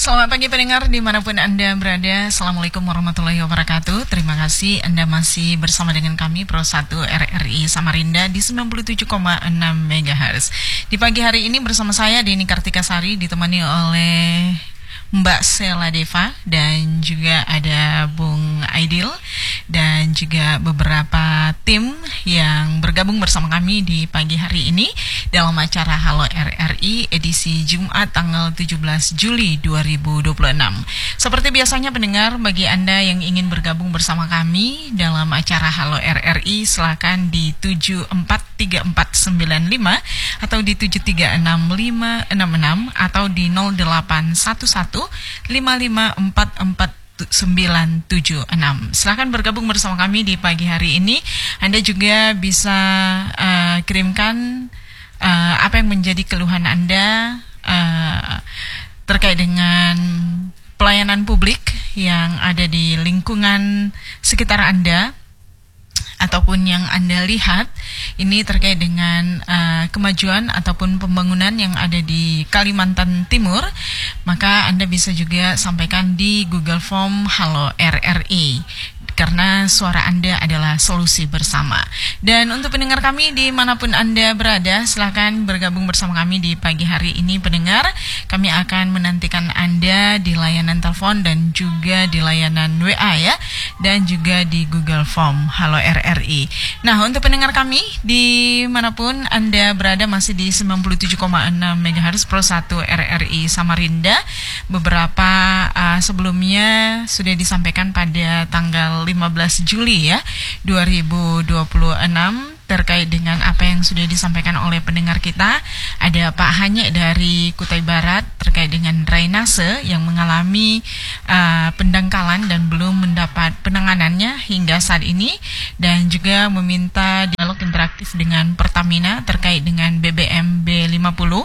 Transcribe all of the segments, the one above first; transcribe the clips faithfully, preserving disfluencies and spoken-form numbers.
Selamat pagi pendengar dimanapun Anda berada. Assalamualaikum warahmatullahi wabarakatuh. Terima kasih Anda masih bersama dengan kami Pro satu R R I Samarinda di sembilan puluh tujuh koma enam megahertz. Di pagi hari ini bersama saya Deni Kartikasari ditemani oleh Mbak Sela Deva dan juga ada Bung Aidil dan juga beberapa tim yang bergabung bersama kami di pagi hari ini dalam acara Halo R R I edisi Jumat tanggal tujuh belas Juli dua ribu dua puluh enam. Seperti biasanya pendengar, bagi Anda yang ingin bergabung bersama kami dalam acara Halo R R I silakan di tujuh empat tiga empat sembilan lima atau di tujuh tiga enam lima enam enam atau di nol delapan satu satu lima lima empat empat sembilan tujuh enam. Silakan bergabung bersama kami di pagi hari ini. Anda juga bisa uh, kirimkan uh, apa yang menjadi keluhan Anda uh, terkait dengan pelayanan publik yang ada di lingkungan sekitar Anda ataupun yang Anda lihat ini terkait dengan uh, kemajuan ataupun pembangunan yang ada di Kalimantan Timur, maka Anda bisa juga sampaikan di Google Form Halo R R I, karena suara Anda adalah solusi bersama. Dan untuk pendengar kami dimanapun Anda berada, silakan bergabung bersama kami di pagi hari ini pendengar. Kami akan menantikan Anda di layanan telepon dan juga di layanan W A ya, dan juga di Google Form Halo R R I. Nah, untuk pendengar kami dimanapun Anda berada masih di sembilan puluh tujuh koma enam megahertz Pro satu R R I Samarinda. Beberapa uh, sebelumnya sudah disampaikan pada tanggal lima belas Juli ya dua ribu dua puluh enam terkait dengan apa yang sudah disampaikan oleh pendengar kita. Ada Pak Hanye dari Kutai Barat terkait dengan drainase yang mengalami uh, pendangkalan dan belum mendapat penanganannya hingga saat ini, dan juga meminta dialog interaktif dengan Pertamina terkait dengan B B M B lima puluh.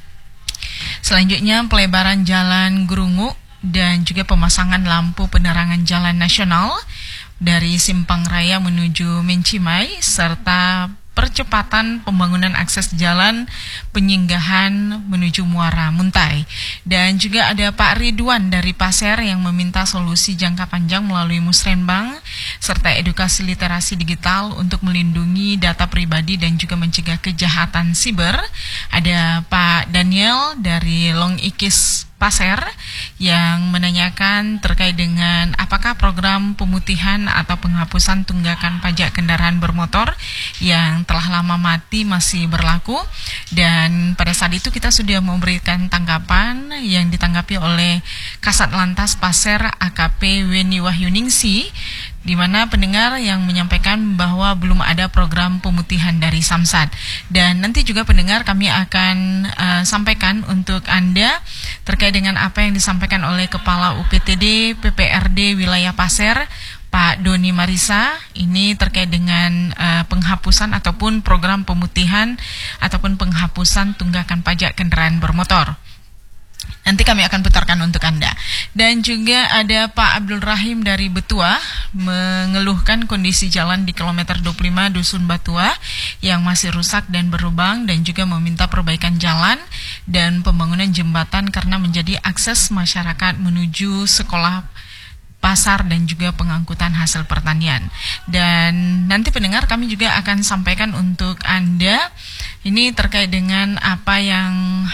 Selanjutnya pelebaran jalan Gurungu dan juga pemasangan lampu penerangan jalan nasional dari Simpang Raya menuju Mencimai, serta percepatan pembangunan akses jalan penyinggahan menuju Muara Muntai. Dan juga ada Pak Ridwan dari Pasir yang meminta solusi jangka panjang melalui Musrenbang serta edukasi literasi digital untuk melindungi data pribadi dan juga mencegah kejahatan siber. Ada Pak Daniel dari Long Ikis Pasir yang menanyakan terkait dengan apakah program pemutihan atau penghapusan tunggakan pajak kendaraan bermotor yang telah lama mati masih berlaku. Dan pada saat itu kita sudah memberikan tanggapan yang ditanggapi oleh Kasat Lantas Pasir A K P Weni Wahyuningsi, di mana pendengar yang menyampaikan bahwa belum ada program pemutihan dari Samsat. Dan nanti juga pendengar kami akan uh, sampaikan untuk Anda terkait dengan apa yang disampaikan oleh Kepala U P T D P P R D Wilayah Pasir, Pak Doni Marisa, ini terkait dengan uh, penghapusan ataupun program pemutihan ataupun penghapusan tunggakan pajak kendaraan bermotor. Nanti kami akan putarkan untuk Anda. Dan juga ada Pak Abdul Rahim dari Betua mengeluhkan kondisi jalan di kilometer dua puluh lima Dusun Batua yang masih rusak dan berlubang, dan juga meminta perbaikan jalan dan pembangunan jembatan karena menjadi akses masyarakat menuju sekolah, pasar, dan juga pengangkutan hasil pertanian. Dan nanti pendengar kami juga akan sampaikan untuk Anda ini terkait dengan apa yang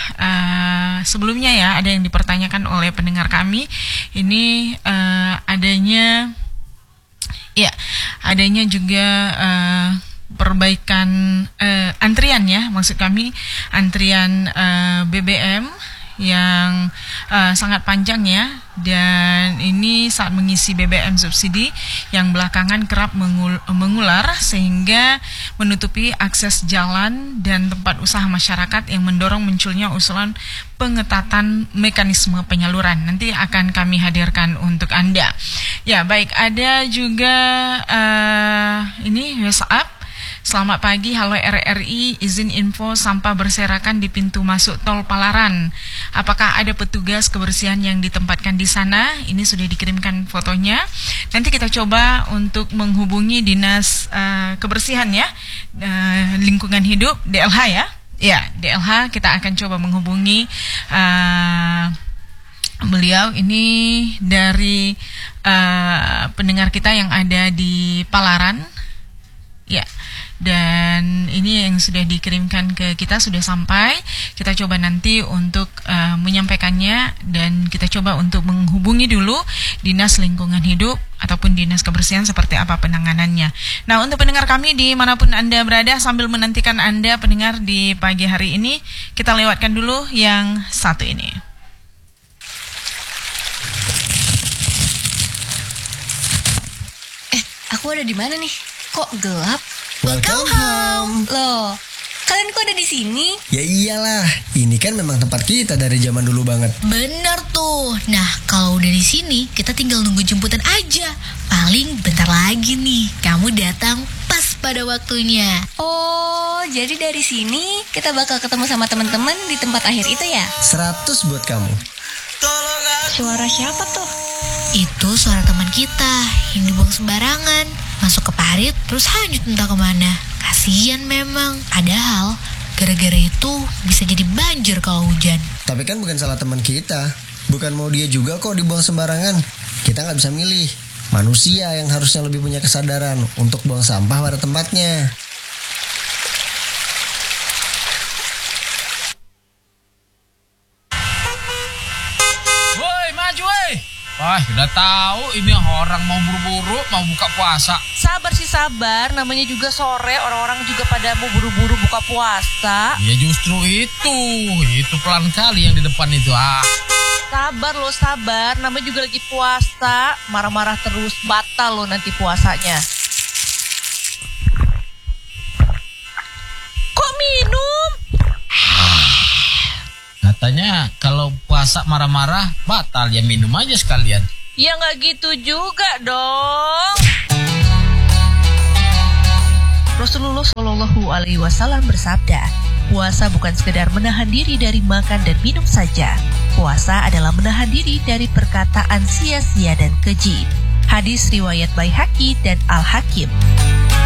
uh, sebelumnya ya ada yang dipertanyakan oleh pendengar kami. Ini uh, adanya ya adanya juga uh, perbaikan uh, antrian ya, maksud kami antrian uh, B B M yang uh, sangat panjang ya, dan ini saat mengisi B B M subsidi yang belakangan kerap mengul- mengular sehingga menutupi akses jalan dan tempat usaha masyarakat yang mendorong munculnya usulan pengetatan mekanisme penyaluran. Nanti akan kami hadirkan untuk Anda. Ya, baik, ada juga uh, ini WhatsApp. Selamat pagi, halo R R I, izin info sampah berserakan di pintu masuk tol Palaran. Apakah ada petugas kebersihan yang ditempatkan di sana? Ini sudah dikirimkan fotonya. Nanti kita coba untuk menghubungi dinas uh, kebersihan ya, uh, lingkungan hidup D L H ya. Ya, D L H kita akan coba menghubungi uh, beliau ini dari uh, pendengar kita yang ada di Palaran, ya. Dan ini yang sudah dikirimkan ke kita sudah sampai. Kita coba nanti untuk uh, menyampaikannya, dan kita coba untuk menghubungi dulu Dinas Lingkungan Hidup ataupun Dinas Kebersihan seperti apa penanganannya. Nah, untuk pendengar kami dimanapun Anda berada, sambil menantikan Anda pendengar di pagi hari ini, kita lewatkan dulu yang satu ini. Eh, aku ada di mana nih? Kok gelap? Welcome home. Loh, kalian kok ada di sini? Ya iyalah, ini kan memang tempat kita dari zaman dulu banget. Bener tuh. Nah, kalau udah di sini, kita tinggal nunggu jemputan aja. Paling bentar lagi nih, kamu datang pas pada waktunya. Oh, jadi dari sini kita bakal ketemu sama teman-teman di tempat akhir itu ya? Seratus buat kamu. Suara siapa tuh? Itu suara teman kita yang dibuang sembarangan, masuk ke parit terus hanyut entah kemana. Kasian memang. Padahal gara-gara itu bisa jadi banjir kalau hujan. Tapi kan bukan salah teman kita. Bukan mau dia juga kok dibuang sembarangan. Kita nggak bisa milih. Manusia yang harusnya lebih punya kesadaran untuk buang sampah pada tempatnya. Wah, udah tahu ini orang mau buru-buru, mau buka puasa. Sabar sih sabar, namanya juga sore, orang-orang juga pada mau buru-buru buka puasa. Ya justru itu, itu pelan kali yang di depan itu. Ah. Sabar lo, sabar, namanya juga lagi puasa, marah-marah terus, batal lo nanti puasanya. Kok minum? Katanya kalau puasa marah-marah batal, ya minum aja sekalian. Ya nggak gitu juga dong. Rasulullah Shallallahu Alaihi Wasallam bersabda, puasa bukan sekedar menahan diri dari makan dan minum saja. Puasa adalah menahan diri dari perkataan sia-sia dan keji. Hadis riwayat Baihaqi dan Al-Hakim.